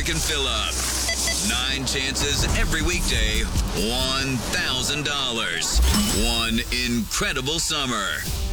can fill up. 9 chances every weekday, $1,000. One incredible summer.